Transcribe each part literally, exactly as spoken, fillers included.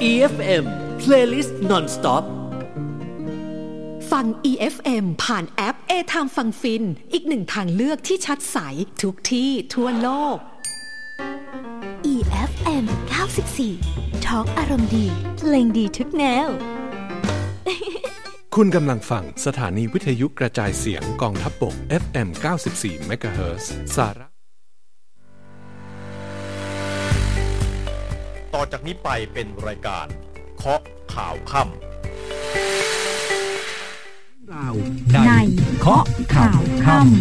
อี เอฟ เอ็ม Playlist Non-Stop ฟัง อี เอฟ เอ็ม ผ่านแอป A-Time ฟังฟินอีกหนึ่งทางเลือกที่ชัดใสทุกที่ทั่วโลกอี เอฟ เอ็ม เก้าสิบสี่ Talk อารมณ์ดีเพลงดีทุกแนวคุณกำลังฟังสถานีวิทยุกระจายเสียงกองทัพบก เอฟ เอ็ม เก้าสิบสี่ เมกะเฮิรตซ์ สาระต่อจากนี้ไปเป็นรายการเคาะข่าวค่ำในเคาะข่าวค่ำ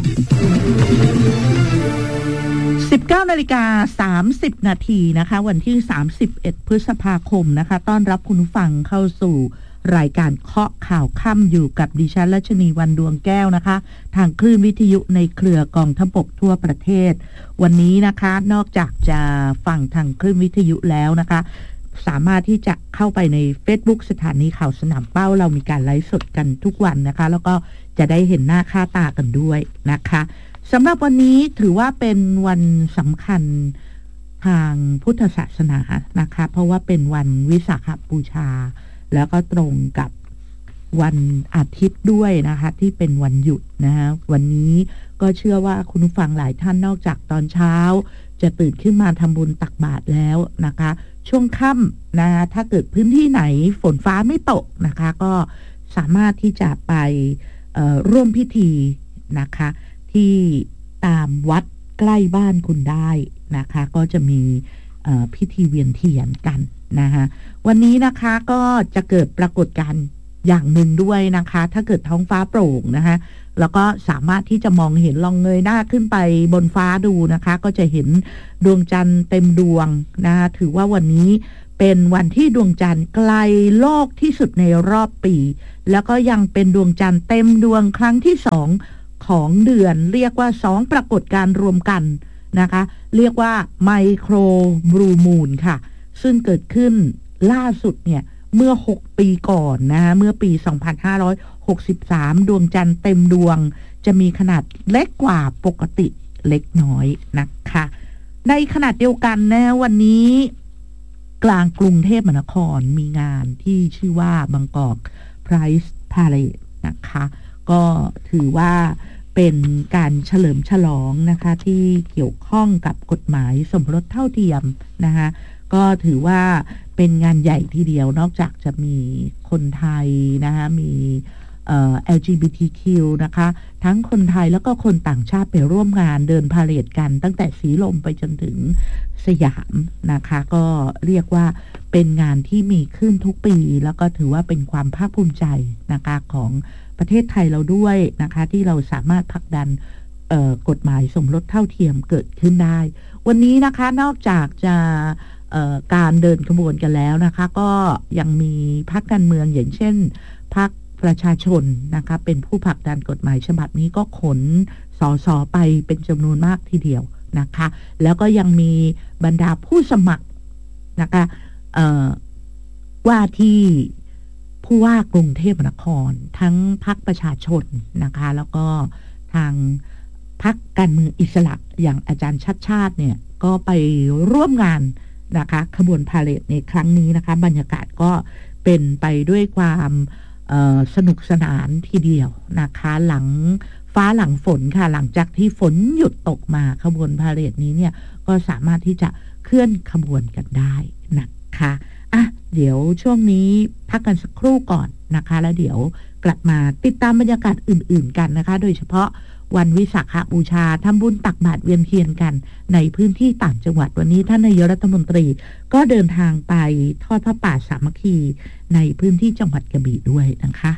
สิบเก้านาฬิกาสามสิบนาทีนะคะวันที่สามสิบเอ็ดพฤษภาคมนะคะต้อนรับคุณผู้ฟังเข้าสู่รายการเคาะข่าวค่ำอยู่กับดิฉันรัชนีวรรณดวงแก้วนะคะทางคลื่นวิทยุในเครือกองทัพบกทั่วประเทศวันนี้นะคะนอกจากจะฟังทางคลื่นวิทยุแล้วนะคะสามารถที่จะเข้าไปใน Facebook สถานีข่าวสนามเป้าเรามีการไลฟ์สดกันทุกวันนะคะแล้วก็จะได้เห็นหน้าค่าตากันด้วยนะคะสำหรับวันนี้ถือว่าเป็นวันสำคัญทางพุทธศาสนานะคะเพราะว่าเป็นวันวิสาขบูชาแล้วก็ตรงกับวันอาทิตย์ด้วยนะคะที่เป็นวันหยุดนะคะวันนี้ก็เชื่อว่าคุณผู้ฟังหลายท่านนอกจากตอนเช้าจะตื่นขึ้นมาทำบุญตักบาตรแล้วนะคะช่วงค่ำนะคะถ้าเกิดพื้นที่ไหนฝนฟ้าไม่ตกนะคะก็สามารถที่จะไปร่วมพิธีนะคะที่ตามวัดใกล้บ้านคุณได้นะคะก็จะมีพิธีเวียนเทียนกันนะคะวันนี้นะคะก็จะเกิดปรากฏการณ์อย่างหนึ่งด้วยนะคะถ้าเกิดท้องฟ้าโปร่งนะคะแล้วก็สามารถที่จะมองเห็นลองเงยหน้าขึ้นไปบนฟ้าดูนะคะก็จะเห็นดวงจันทร์เต็มดวงนะคะถือว่าวันนี้เป็นวันที่ดวงจันทร์ไกลโลกที่สุดในรอบปีแล้วก็ยังเป็นดวงจันทร์เต็มดวงครั้งที่สองของเดือนเรียกว่าสองปรากฏการณ์รวมกันนะคะเรียกว่าไมโครบลูมูนค่ะซึ่งเกิดขึ้นล่าสุดเนี่ยเมื่อหกปีก่อนนะเมื่อปีสองพันห้าร้อยหกสิบสามดวงจันทร์เต็มดวงจะมีขนาดเล็กกว่าปกติเล็กน้อยนะคะในขณะเดียวกันนะวันนี้กลางกรุงเทพมหานครมีงานที่ชื่อว่าบางกอกไพรซ์พาเลทนะคะก็ถือว่าเป็นการเฉลิมฉลองนะคะที่เกี่ยวข้องกับกฎหมายสมรสเท่าเทียมนะคะก็ถือว่าเป็นงานใหญ่ทีเดียวนอกจากจะมีคนไทยนะคะมีเอ่อ แอล จี บี ที คิว นะคะทั้งคนไทยแล้วก็คนต่างชาติไปร่วมงานเดินพาเหรดกันตั้งแต่สีลมไปจนถึงสยามนะคะก็เรียกว่าเป็นงานที่มีขึ้นทุกปีแล้วก็ถือว่าเป็นความภาคภูมิใจนะคะของประเทศไทยเราด้วยนะคะที่เราสามารถผลักดันกฎหมายสมรสเท่าเทียมเกิดขึ้นได้วันนี้นะคะนอกจากจะการเดินขบวนกันแล้วนะคะก็ยังมีพรรคการเมืองอย่างเช่นพรรคประชาชนนะคะเป็นผู้ผลักดันกฎหมายฉบับนี้ก็ขนสสไปเป็นจำนวนมากทีเดียวนะคะแล้วก็ยังมีบรรดาผู้สมัครนะคะว่าที่ผู้ว่ากรุงเทพมหานครทั้งพรรคประชาชนนะคะแล้วก็ทางพรรคการเมืองอิสระอย่างอาจารย์ชัดชาติเนี่ยก็ไปร่วมงานนะคะขบวนพาเหรดในครั้งนี้นะคะบรรยากาศก็เป็นไปด้วยความสนุกสนานทีเดียวนะคะหลังฟ้าหลังฝนค่ะหลังจากที่ฝนหยุดตกมาขบวนพาเหรดนี้เนี่ยก็สามารถที่จะเคลื่อนขบวนกันได้นะคะอ่ะเดี๋ยวช่วงนี้พักกันสักครู่ก่อนนะคะแล้วเดี๋ยวกลับมาติดตามบรรยากาศอื่นๆกันนะคะโดยเฉพาะวันวิสาขบูชาทำบุญตักบาตรเวียนเทียนกันในพื้นที่ต่างจังหวัดวันนี้ท่านนายกรัฐมนตรีก็เดินทางไปทอดพระป่าสามัคคีในพื้นที่จังหวัดกระบี่ด้วยนะคะ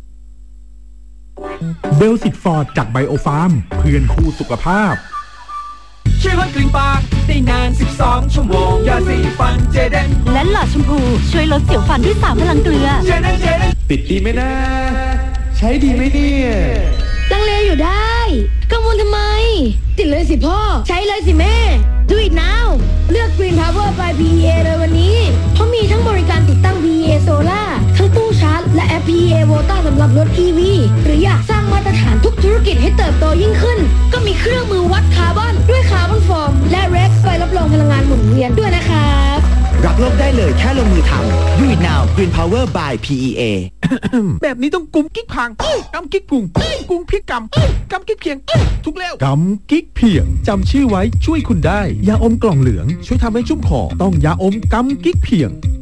เบลสิตฟอร์ดจากไบโอฟาร์มเพื่อนคู่สุขภาพช่วยลดกลิ่นปากได้นานสิบสองชั่วโมงยาสีฟันเจเดนและหลอดชมพูช่วยลดเสียวฟันด้วยสามพลังเกลือเจเดนเจเดนติดดีไหมนะใช้ดีไหมเนี่ยลังเลอยู่ได้กังวลทำไมติดเลยสิพ่อใช้เลยสิแม่ Do it now เลือก Green Power by พี อี เอ เลยวันนี้เพราะมีทั้งบริการติดตั้ง พี อี เอ Solar ทั้งตู้ชาร์จและแอป พี อี เอ Volta สำหรับรถ อี วี หรืออยากสร้างมาตรฐานทุกธุรกิจให้เติบโตยิ่งขึ้นก็มีเครื่องมือวัดคาร์บอนด้วยคาร์บอนฟอร์มและ Rex ใบรับรองพลังงานหมุนเวียนด้วยนะครับรักโลกได้เลยแค่ลงมือทำ Do it now Green Power by พี อี เอแบบนี้ต้องกุมกิ๊กพังกำกิ๊กกุงกุงพริกกำกำกิ๊กเพียงทุกแล้วกำกิ๊กเพียงจำชื่อไว้ช่วยคุณได้ยาอมกล่องเหลืองช่วยทำให้ชุ่มคอต้องยาอมกำกิ๊กเพียง